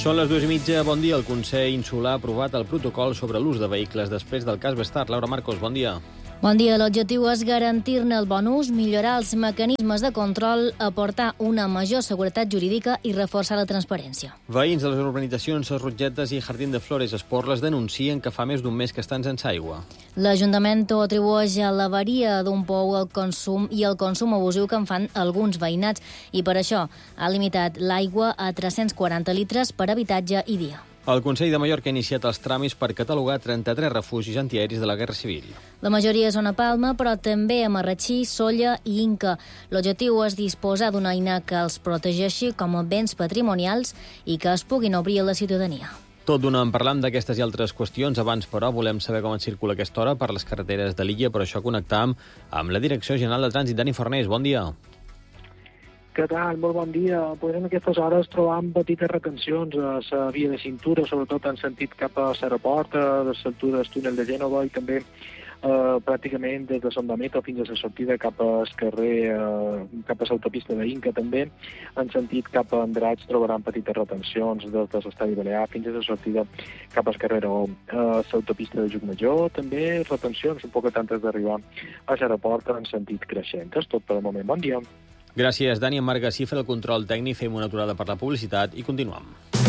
Són les 2:30, bon dia. El Consell Insular ha aprovat el protocol sobre l'ús de vehicles després del cas Bestard. Laura Marcos, bon dia. Bon dia. L'objectiu és garantir-ne el bon ús, millorar els mecanismes de control, aportar una major seguretat jurídica i reforçar la transparència. Veïns de les urbanitzacions Ses Rotlletes i Jardín de Flores Esporles denuncien que fa més d'un mes que estan sense aigua. L'Ajuntament ho atribueix a l'avaria d'un pou al consum i el consum abusiu que en fan alguns veïnats i per això ha limitat l'aigua a 340 litres per habitatge i dia. El Consell de Mallorca ha iniciat els tràmits per catalogar 33 refugis antiaeris de la Guerra Civil. La majoria són a Palma, però també a Marratxí, Sóller i Inca. L'objectiu és disposar d'una eina que els protegeixi com a béns patrimonials i que es puguin obrir a la ciutadania. Tot d'una en parlam d'aquestes i altres qüestions. Abans, però, volem saber com es circula aquesta hora per les carreteres de l'illa. Per això connectam amb la Direcció General de Trànsit. Dani Fornés, bon dia. Què tal? Molt bon dia. Pues en aquestes hores trobam petites retencions a la via de cintura, sobretot en sentit cap a l'aeroport, de l'altura del túnel de Gènova i també pràcticament des de Son Dameto fins a la sortida cap al carrer, cap a l'autopista d'Inca també. En sentit cap a Andratx trobaran petites retencions des de l'estadi Balear fins a la sortida cap al carrer Aragó. L'autopista de Llucmajor també retencions un poc antes d'arribar a l'aeroport en sentit creixent. És tot per al moment. Bon dia. Gràcies, Dani. En Marc Gassí fa el control tècnic, fem una aturada per la publicitat i continuem.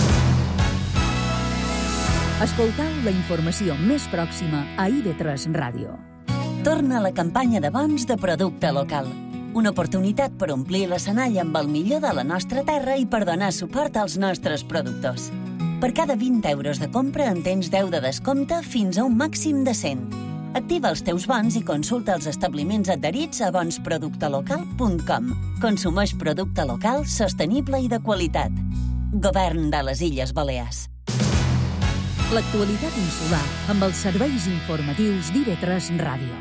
Escoltau la informació més pròxima a IB3 Ràdio. Torna la campanya de bons de producte local. Una oportunitat per omplir l'escenari amb el millor de la nostra terra i per donar suport als nostres productors. Per cada 20 euros de compra en tens 10 de descompte fins a un màxim de 100. Activa els teus bons i consulta els establiments adherits a bonsproductelocal.com. Consumeix producte local, sostenible i de qualitat. Govern de les Illes Balears. L'actualitat insular amb els serveis informatius d'IB3 Ràdio.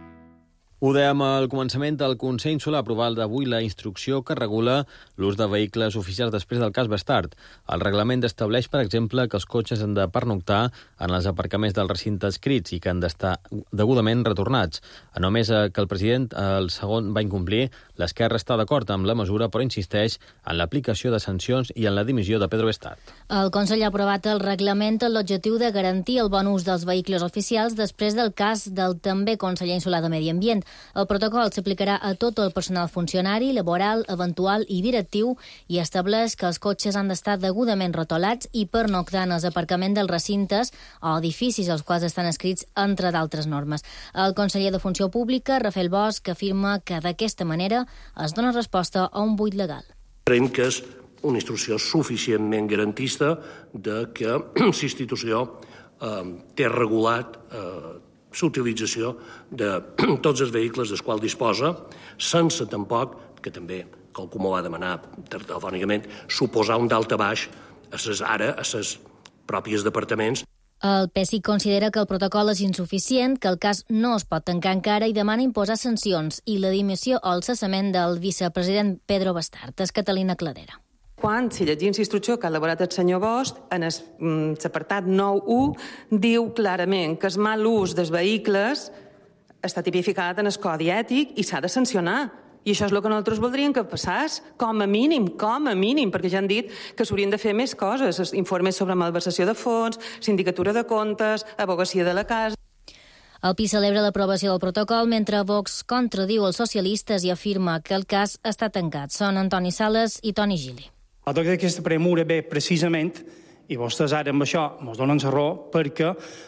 Ho dèiem al començament, el Consell Insular ha aprovat avui la instrucció que regula l'ús de vehicles oficials després del cas Bestard. El reglament estableix, per exemple, que els cotxes han de pernoctar en els aparcaments del recinte escrits i que han d'estar degudament retornats. Només que el president, el segon, va incomplir, l'Esquerra està d'acord amb la mesura, però insisteix en l'aplicació de sancions i en la dimissió de Pedro Bestard. El Consell ha aprovat el reglament amb l'objectiu de garantir el bon ús dels vehicles oficials després del cas del també conseller insular de Medi Ambient. El protocol s'aplicarà a tot el personal funcionari, laboral, eventual i directiu i estableix que els cotxes han d'estar degudament rotolats i pernoctar en els aparcaments dels recintes o edificis als quals estan escrits, entre d'altres normes. El conseller de Funció Pública, Rafael Bosch, afirma que d'aquesta manera es dona resposta a un buit legal. Creiem que és una instrucció suficientment garantista de que l'institució té regulat l'utilització de tots els vehicles dels quals disposa, sense tampoc, que també qualcú m'ho va demanar telefònicament, suposar un daltabaix a les pròpies departaments. El PSIC considera que el protocol és insuficient, que el cas no es pot tancar encara i demana imposar sancions i la dimissió o el cessament del vicepresident Pedro Bestard. És Catalina Cladera. Quan, si llegim l'instrucció que ha elaborat el senyor Bosch, en l'apartat 9.1 diu clarament que el mal ús dels vehicles està tipificat en el codi ètic i s'ha de sancionar. I això és el que nosaltres voldríem que passés, com a mínim, perquè ja han dit que s'haurien de fer més coses, informes sobre malversació de fons, sindicatura de comptes, abogacia de la casa. El PI celebra l'aprovació del protocol, mentre Vox contradiu els socialistes i afirma que el cas està tancat. Són Antoni Sales i Toni Gili. Jo crec que aquesta premura ve precisament, i vostès ara amb això ens donen la raó, perquè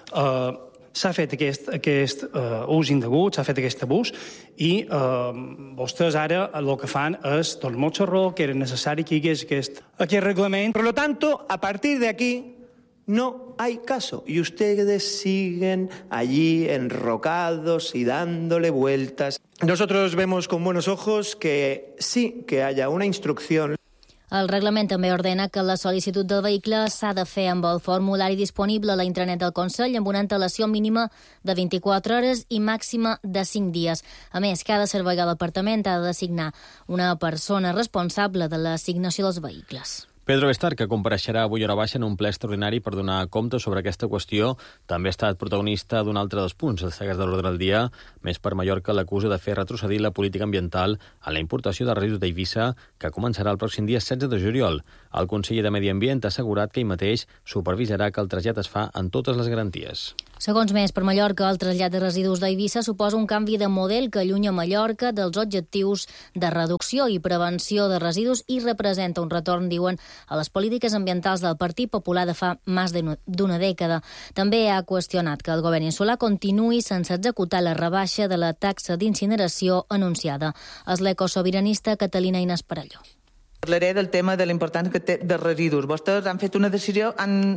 s'ha fet aquest ús indegut, s'ha fet aquest abús, i vostès ara el que fan és donar-nos la raó, que era necessari que hi hagués aquest reglament. Por lo tanto, a partir de aquí, no hay caso. Y ustedes siguen allí enrocados y dándole vueltas. Nosotros vemos con buenos ojos que sí, que haya una instrucción. El reglament també ordena que la sol·licitud del vehicle s'ha de fer amb el formulari disponible a la intranet del Consell amb una antelació mínima de 24 hores i màxima de 5 dies. A més, cada servei de l'apartament ha de designar una persona responsable de l'assignació dels vehicles. Pedro Bestard, que compareixerà avui hora baixa en un ple extraordinari per donar compte sobre aquesta qüestió, també ha estat protagonista d'un altre dels punts destacats de l'ordre del dia. Més per Mallorca l'acusa de fer retrocedir la política ambiental en la importació de residus d'Eivissa, que començarà el pròxim dia 16 de juliol. El conseller de Medi Ambient ha assegurat que ell mateix supervisarà que el trasllat es fa en totes les garanties. Segons Més per Mallorca, el trasllat de residus d'Eivissa suposa un canvi de model que allunya Mallorca dels objectius de reducció i prevenció de residus i representa un retorn, diuen, a les polítiques ambientals del Partit Popular de fa més d'una dècada. També ha qüestionat que el govern insular continuï sense executar la rebaixa de la taxa d'incineració anunciada. És l'ecosobiranista Catalina Inés Parelló. Parlaré del tema de l'importància que té de residus. Vostès han fet una decisió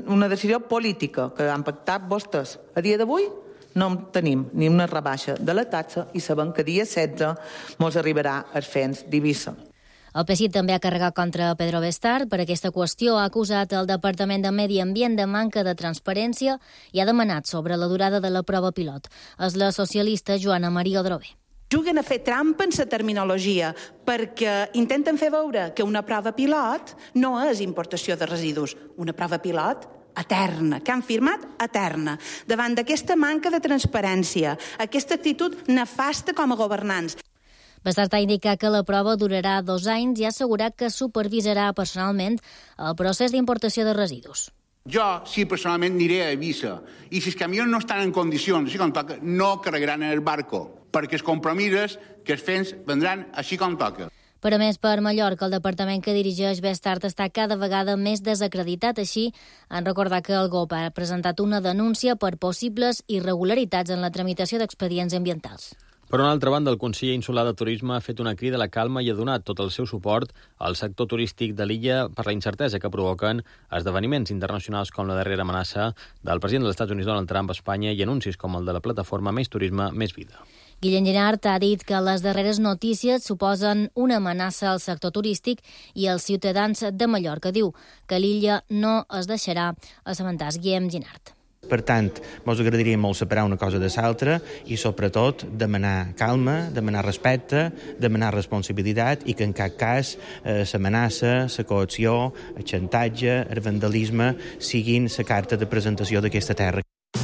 política que han pactat vostès. A dia d'avui no tenim ni una rebaixa de la taxa i sabem que dia 16 ens arribarà el FENS d'Eivissa. El PSI també ha carregat contra Pedro Bestard. Per aquesta qüestió ha acusat el Departament de Medi Ambient de manca de transparència i ha demanat sobre la durada de la prova pilot. És la socialista Joana Maria Odrové. Juguen a fer trampa en la terminologia perquè intenten fer veure que una prova pilot no és importació de residus. Una prova pilot eterna, que han firmat eterna. Davant d'aquesta manca de transparència, aquesta actitud nefasta com a governants. Bestard ha indicat que la prova durarà 2 anys i ha assegurat que supervisarà personalment el procés d'importació de residus. Jo, sí, personalment aniré a Eivissa i si els camions no estan en condicions, així com toca, no carregaran en el barco, perquè els compromisos que els FENS vendran així com toca. Per a Més per Mallorca, el departament que dirigeix Bestard està cada vegada més desacreditat. Així, han recordat que el GOP ha presentat una denúncia per possibles irregularitats en la tramitació d'expedients ambientals. Per una altra banda, el conseller insular de Turisme ha fet una crida a la calma i ha donat tot el seu suport al sector turístic de l'illa per la incertesa que provoquen esdeveniments internacionals com la darrera amenaça del president dels Estats Units, Donald Trump, a Espanya, i anuncis com el de la plataforma Més Turisme, Més Vida. Guillem Ginart ha dit que les darreres notícies suposen una amenaça al sector turístic i als ciutadans de Mallorca. Diu que l'illa no es deixarà assabentar. Guillem Ginart. Per tant, ens agradaria molt separar una cosa de l'altra i, sobretot, demanar calma, demanar respecte, demanar responsabilitat i que, en cap cas, l'amenaça, la coacció, el xantatge, el vandalisme siguin la carta de presentació d'aquesta terra.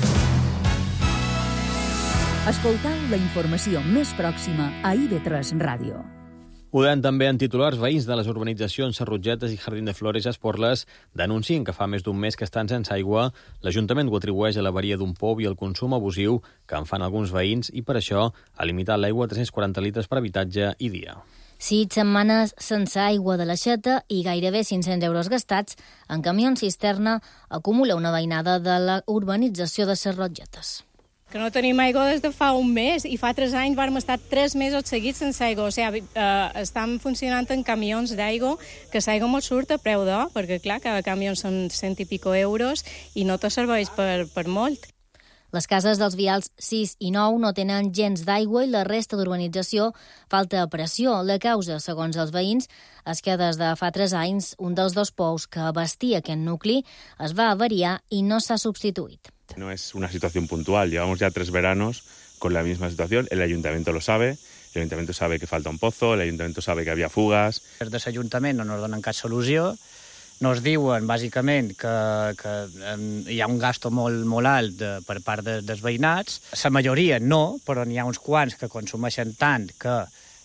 Escoltau la informació més pròxima a IB3 Ràdio. Ho deien també en titulars. Veïns de les urbanitzacions Serrogetes i Jardín de Flores a Esporles denuncien que fa més d'un mes que estan sense aigua. L'Ajuntament ho atribueix a l'avaria d'un pou i al consum abusiu que en fan alguns veïns i per això ha limitat l'aigua a 340 litres per habitatge i dia. 6 setmanes sense aigua de l'aixeta i gairebé 500 euros gastats en camions cisterna acumula una veïnada de la urbanització de Serrogetes. Que no tenim aigua des de fa un mes i fa 3 anys vam estar 3 mesos seguits sense aigua. O sigui, estan funcionant en camions d'aigua, que l'aigua molt surt a preu d'or, perquè clar, cada camió són 100 i pico euros i no te serveix per molt. Les cases dels vials 6 i 9 no tenen gens d'aigua i la resta d'urbanització falta pressió. La causa, segons els veïns, és que des de fa 3 anys un dels 2 pous que abastia aquest nucli es va avariar i no s'ha substituït. No es una situación puntual, llevamos ya 3 veranos con la misma situación, el Ayuntamiento lo sabe, el Ayuntamiento sabe que falta un pozo, el Ayuntamiento sabe que había fugas. Des de l'Ajuntament no ens donen cap solució, nos diuen bàsicament que hi ha un gasto molt alt per part dels veïnats. La majoria no, però n'hi ha uns quants que consumeixen tant que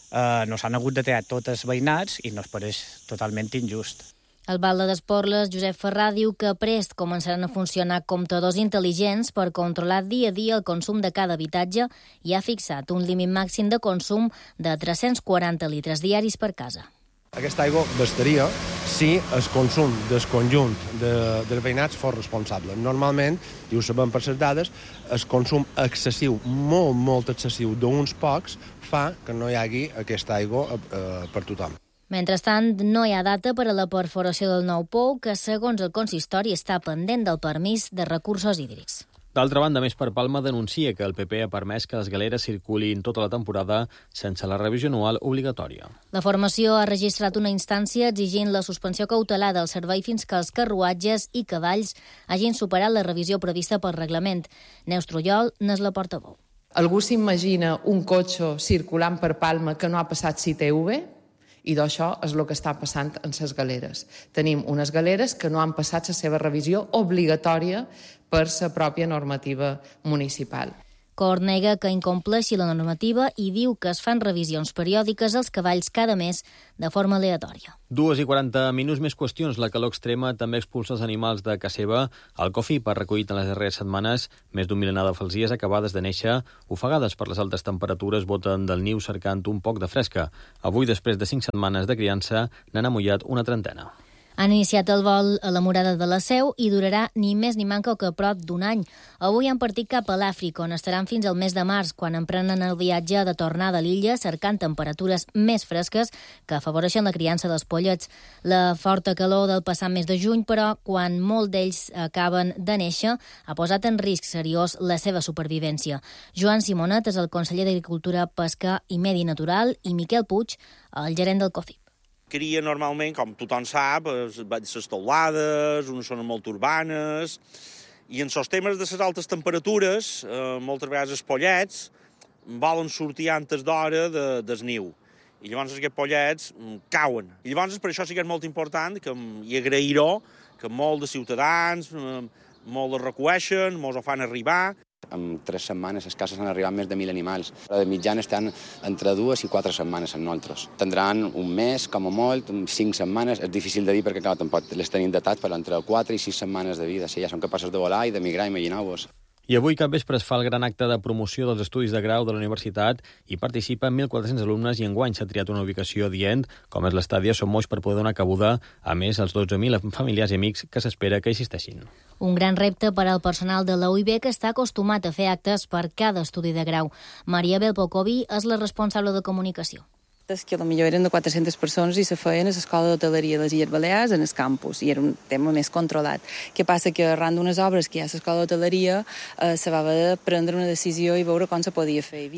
no s'han hagut de tallar tots els veïnats i nos pareix totalment injust. El Balde d'Esporles, Josep Ferrà, diu que prest començaran a funcionar comptadors intel·ligents per controlar dia a dia el consum de cada habitatge i ha fixat un límit màxim de consum de 340 litres diaris per casa. Aquesta aigua bastaria si el consum del conjunt dels veïnats fos responsable. Normalment, i ho sabem per les dades, el consum excessiu, molt excessiu d'uns pocs, fa que no hi hagi aquesta aigua per tothom. Mentrestant, no hi ha data per a la perforació del nou pou, que, segons el consistori, està pendent del permís de recursos hídrics. D'altra banda, Més per Palma denuncia que el PP ha permès que les galeres circulin tota la temporada sense la revisió anual obligatòria. La formació ha registrat una instància exigint la suspensió cautelar del servei fins que els carruatges i cavalls hagin superat la revisió prevista pel reglament. Neus Trullol n'és la portaveu. Algú s'imagina un cotxe circulant per Palma que no ha passat CITV? I d'això és el que està passant en les galeres. Tenim unes galeres que no han passat la seva revisió obligatòria per la pròpia normativa municipal. Cort nega que incompleixi la normativa i diu que es fan revisions periòdiques als cavalls cada mes de forma aleatòria. 2:40 minuts, més qüestions. La calor extrema també expulsa els animals de ca seva. El COFIP ha recollit en les darreres setmanes més d'un milenar de falsies acabades de néixer, ofegades per les altes temperatures, boten del niu cercant un poc de fresca. Avui, després de 5 setmanes de criança, n'han amollat una trentena. Han iniciat el vol a la Morada de la Seu i durarà ni més ni manca que prop d'un any. Avui han partit cap a l'Àfrica, on estaran fins al mes de març, quan emprenen el viatge de tornada a l'illa, cercant temperatures més fresques que afavoreixen la criança dels pollets. La forta calor del passat mes de juny, però, quan molts d'ells acaben de néixer, ha posat en risc seriós la seva supervivència. Joan Simonet és el conseller d'Agricultura, Pesca i Medi Natural i Miquel Puig, el gerent del COFIP. Cria normalment, com tothom sap, les teulades, unes zones molt urbanes, i en els temes de les altes temperatures, moltes vegades els pollets volen sortir antes d'hora del niu. I llavors aquests pollets cauen. I llavors per això sí que és molt important i agrair-ho, que molts de ciutadans molt els recueixen, molts ho fan arribar. En 3 setmanes les cases han arribat més de 1.000 animals. De mitjana estan entre 2 i 4 setmanes amb nosaltres. Tindran un mes, com a molt, 5 setmanes. És difícil de dir perquè tampoc les tenim datats, però entre 4 i 6 setmanes de vida. Si ja són capaços de volar i de migrar, imagineu-vos. I avui cap vespre es fa el gran acte de promoció dels estudis de grau de la universitat i participen 1.400 alumnes i enguany s'ha triat una ubicació dient, com és l'estadi Som Moix, per poder donar cabuda, a més, als 12.000 familiars i amics que s'espera que assisteixin. Un gran repte per al personal de la UIB que està acostumat a fer actes per cada estudi de grau. Maria Belpocovi és la responsable de comunicació. Que potser eren de 400 persones i se feien a l'Escola d'Hoteleria de les Illes Balears en el campus, i era un tema més controlat. Què passa? Que arran d'unes obres que hi ha a l'Escola d'Hoteleria se va haver de prendre una decisió i veure com se podia fer.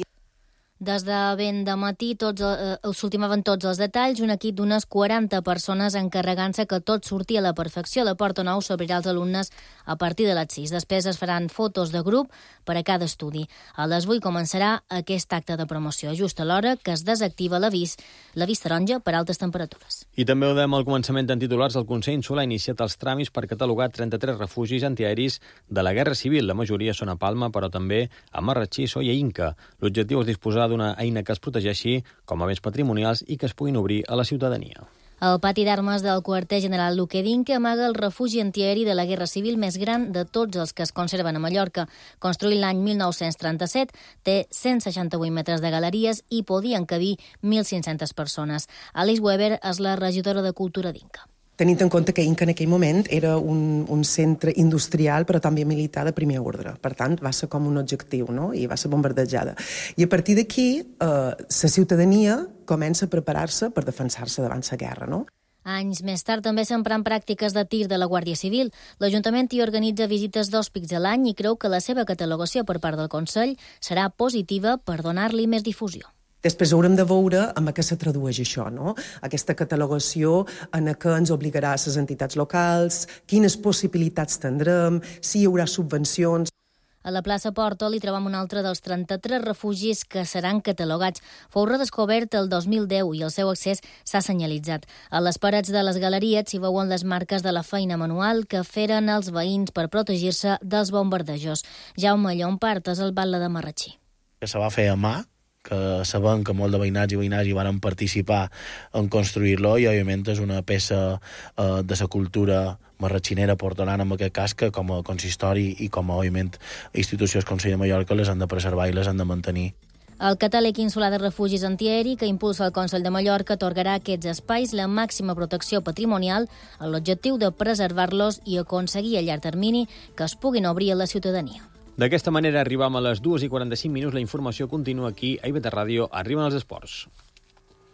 Des de ben de matí s'ultimaven tots els detalls, un equip d'unes 40 persones encarregant-se que tot surti a la perfecció. La porta nou s'obrirà als alumnes a partir de les 6. Després es faran fotos de grup per a cada estudi. A les 8 començarà aquest acte de promoció, just a l'hora que es desactiva l'avís taronja per altes temperatures. I també ho dèiem al començament en titulars, el Consell Insular ha iniciat els tràmits per catalogar 33 refugis antiaeris de la Guerra Civil. La majoria són a Palma, però també a Marratxí, Sóller i Inca. L'objectiu és disposar d'una eina que es protegeixi com a béns patrimonials i que es puguin obrir a la ciutadania. El pati d'armes del quarter general Luque d'Inca amaga el refugi antiaeri de la Guerra Civil més gran de tots els que es conserven a Mallorca. Construït l'any 1937, té 168 metres de galeries i podien cabir 1.500 persones. Alice Weber és la regidora de Cultura d'Inca. Tenint en compte que Inca en aquell moment era un centre industrial però també militar de primer ordre. Per tant, va ser com un objectiu, no? I va ser bombardejada. I a partir d'aquí, la ciutadania comença a preparar-se per defensar-se davant la guerra, no? Anys més tard també s'empren pràctiques de tir de la Guàrdia Civil. L'Ajuntament hi organitza visites d'hòspits a l'any i creu que la seva catalogació per part del Consell serà positiva per donar-li més difusió. Després haurem de veure amb què se tradueix això, no? Aquesta catalogació en què ens obligarà a les entitats locals, quines possibilitats tindrem, si hi haurà subvencions. A la plaça Pòrtol hi trobem un altre dels 33 refugis que seran catalogats. Fou redescobert el 2010 i el seu accés s'ha senyalitzat. A les parets de les galeries s'hi veuen les marques de la feina manual que feren els veïns per protegir-se dels bombardejos. Jaume Llompart és el batlle de Marratxí. Que se va fer a mà, que sabem que molt de veïnats i veïnats hi van participar en construir-lo i, òbviament, és una peça de la cultura marratxinera portolana, en aquest cas, que com a consistori i com a, òbviament, institucions Consell de Mallorca les han de preservar i les han de mantenir. El catàleg insular de refugis antiaeri que impulsa el Consell de Mallorca atorgarà a aquests espais la màxima protecció patrimonial amb l'objectiu de preservar-los i aconseguir a llarg termini que es puguin obrir a la ciutadania. D'aquesta manera arribam a les 2:45 minuts. La informació continua aquí a IB3 Ràdio. Arriben els esports.